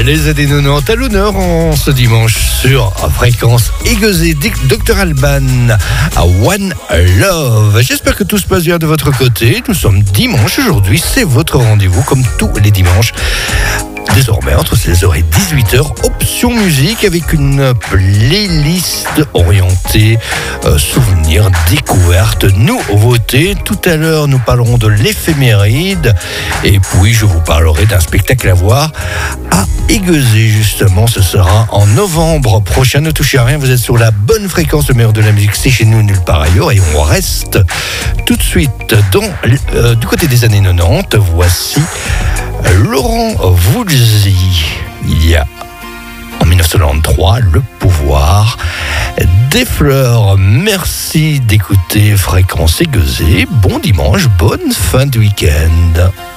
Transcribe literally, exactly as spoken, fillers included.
Les années quatre-vingt-dix à l'honneur en ce dimanche sur Fréquence Aiguisée. docteur Alban à One Love. J'espère que tout se passe bien de votre côté. Nous sommes dimanche aujourd'hui, c'est votre rendez-vous comme tous les dimanches. Désormais, entre seize heures et dix-huit heures, option musique avec une playlist orientée euh, souvenirs, découvertes, nouveautés. Tout à l'heure, nous parlerons de l'éphéméride. Et puis, je vous parlerai d'un spectacle à voir à Aiguisée, justement. Ce sera en novembre prochain. Ne touchez à rien, vous êtes sur la bonne fréquence. Le meilleur de la musique, c'est chez nous, nulle part ailleurs. Et on reste tout de suite dans, euh, du côté des années quatre-vingt-dix. Voici Laurent Voulzy, il y a en dix-neuf cent quatre-vingt-treize, Le pouvoir des fleurs. Merci d'écouter Fréquence Aiguisée. Bon dimanche, bonne fin de week-end.